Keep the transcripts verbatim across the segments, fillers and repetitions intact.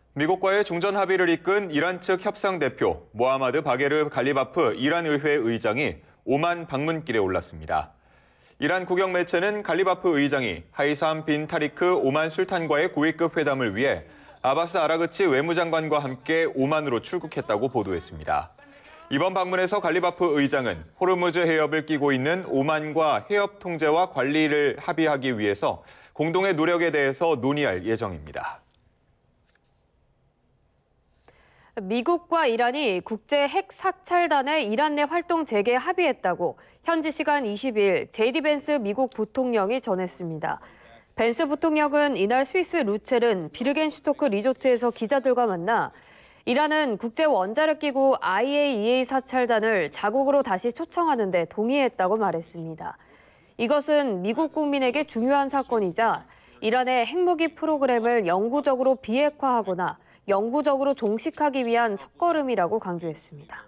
미국과의 종전 합의를 이끈 이란 측 협상 대표 모하마드 바게르 갈리바프 이란 의회 의장이 오만 방문길에 올랐습니다. 이란 국영 매체는 갈리바프 의장이 하이삼 빈 타리크 오만 술탄과의 고위급 회담을 위해 아바스 아라그치 외무장관과 함께 오만으로 출국했다고 보도했습니다. 이번 방문에서 갈리바프 의장은 호르무즈 해협을 끼고 있는 오만과 해협 통제와 관리를 합의하기 위해서 공동의 노력에 대해서 논의할 예정입니다. 미국과 이란이 국제 핵 사찰단의 이란 내 활동 재개에 합의했다고 현지 시간 이십 일 제이디 벤스 미국 부통령이 전했습니다. 벤스 부통령은 이날 스위스 루체른 비르겐슈토크 리조트에서 기자들과 만나 이란은 국제 원자력 기구 아이에이이에이 사찰단을 자국으로 다시 초청하는 데 동의했다고 말했습니다. 이것은 미국 국민에게 중요한 사건이자 이란의 핵무기 프로그램을 영구적으로 비핵화하거나 영구적으로 종식하기 위한 첫걸음이라고 강조했습니다.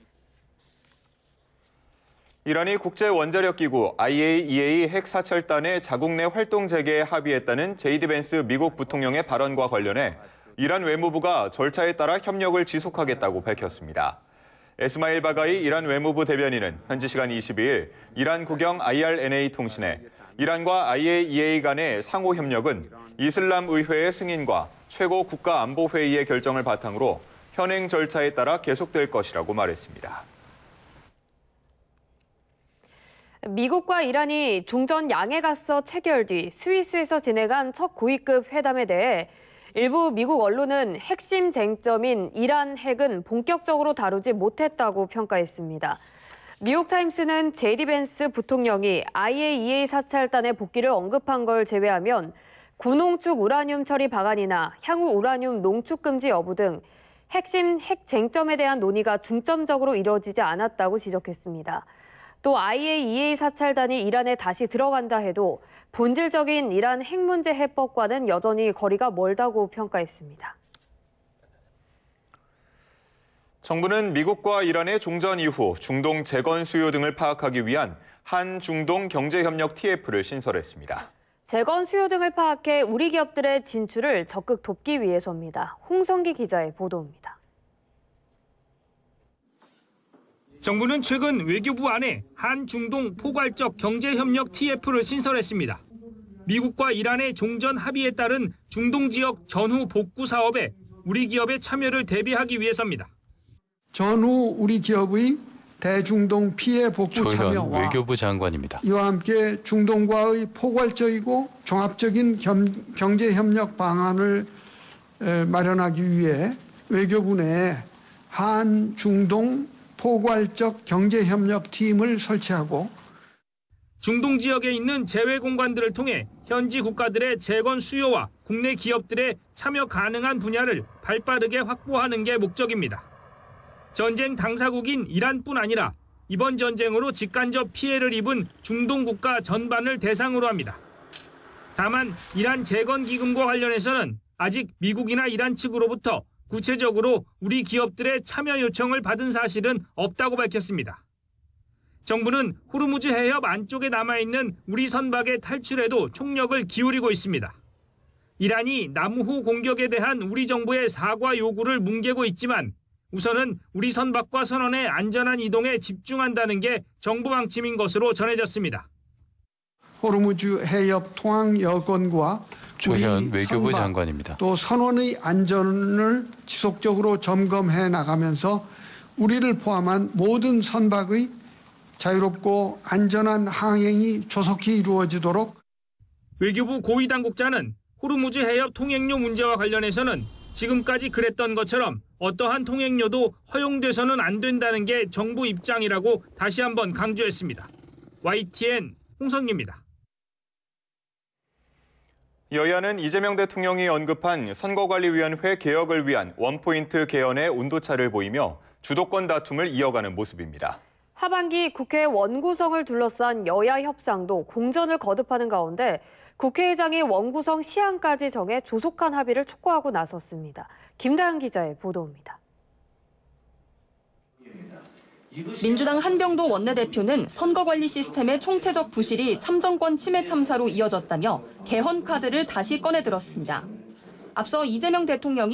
이란이 국제원자력기구 아이에이이에이 핵사찰단의 자국 내 활동 재개에 합의했다는 제이디 벤스 미국 부통령의 발언과 관련해 이란 외무부가 절차에 따라 협력을 지속하겠다고 밝혔습니다. 에스마일 바가이 이란 외무부 대변인은 현지 시간 이십이 일 이란 국영 아이알엔에이 통신에 이란과 아이에이이에이 간의 상호 협력은 이슬람 의회의 승인과 최고 국가안보회의의 결정을 바탕으로 현행 절차에 따라 계속될 것이라고 말했습니다. 미국과 이란이 종전 양해가서 체결 뒤 스위스에서 진행한 첫 고위급 회담에 대해 일부 미국 언론은 핵심 쟁점인 이란 핵은 본격적으로 다루지 못했다고 평가했습니다. 뉴욕타임스는 제이디 벤스 부통령이 아이에이이에이 사찰단의 복귀를 언급한 걸 제외하면 구농축 우라늄 처리 방안이나 향후 우라늄 농축 금지 여부 등 핵심 핵 쟁점에 대한 논의가 중점적으로 이뤄지지 않았다고 지적했습니다. 또 아이에이이에이 사찰단이 이란에 다시 들어간다 해도 본질적인 이란 핵 문제 해법과는 여전히 거리가 멀다고 평가했습니다. 정부는 미국과 이란의 종전 이후 중동 재건 수요 등을 파악하기 위한 한중동 경제협력 티에프를 신설했습니다. 재건 수요 등을 파악해 우리 기업들의 진출을 적극 돕기 위해서입니다. 홍성기 기자의 보도입니다. 정부는 최근 외교부 안에 한중동 포괄적 경제협력 티에프를 신설했습니다. 미국과 이란의 종전 합의에 따른 중동 지역 전후 복구 사업에 우리 기업의 참여를 대비하기 위해서입니다. 전후 우리 기업의 대중동 피해 복구 참여와 외교부 장관입니다. 이와 함께 중동과의 포괄적이고 종합적인 경제협력 방안을 마련하기 위해 외교부 내에 한중동 포괄적 경제협력 팀을 설치하고 중동 지역에 있는 재외 공간들을 통해 현지 국가들의 재건 수요와 국내 기업들의 참여 가능한 분야를 발빠르게 확보하는 게 목적입니다. 전쟁 당사국인 이란뿐 아니라 이번 전쟁으로 직간접 피해를 입은 중동 국가 전반을 대상으로 합니다. 다만 이란 재건 기금과 관련해서는 아직 미국이나 이란 측으로부터 구체적으로 우리 기업들의 참여 요청을 받은 사실은 없다고 밝혔습니다. 정부는 호르무즈 해협 안쪽에 남아있는 우리 선박의 탈출에도 총력을 기울이고 있습니다. 이란이 남호 공격에 대한 우리 정부의 사과 요구를 뭉개고 있지만 우선은 우리 선박과 선원의 안전한 이동에 집중한다는 게 정부 방침인 것으로 전해졌습니다. 호르무즈 해협 통항 여건과 조현 외교부 장관입니다. 또 선원의 안전을 지속적으로 점검해 나가면서 우리를 포함한 모든 선박의 자유롭고 안전한 항행이 조속히 이루어지도록. 외교부 고위 당국자는 호르무즈 해협 통행료 문제와 관련해서는 지금까지 그랬던 것처럼 어떠한 통행료도 허용돼서는 안 된다는 게 정부 입장이라고 다시 한번 강조했습니다. 와이티엔 홍성기입니다. 여야는 이재명 대통령이 언급한 선거관리위원회 개혁을 위한 원포인트 개헌에 온도차를 보이며 주도권 다툼을 이어가는 모습입니다. 하반기 국회 원구성을 둘러싼 여야 협상도 공전을 거듭하는 가운데 국회의장이 원구성 시한까지 정해 조속한 합의를 촉구하고 나섰습니다. 김다은 기자의 보도입니다. 민주당 한병도 원내대표는 선거관리 시스템의 총체적 부실이 참정권 침해 참사로 이어졌다며 개헌 카드를 다시 꺼내들었습니다. 앞서 이재명 대통령이